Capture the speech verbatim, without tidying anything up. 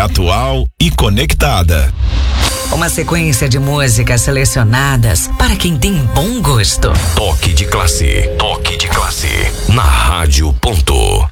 atual e conectada. Uma sequência de músicas selecionadas para quem tem bom gosto. Toque de classe, toque de classe, na Rádio Ponto.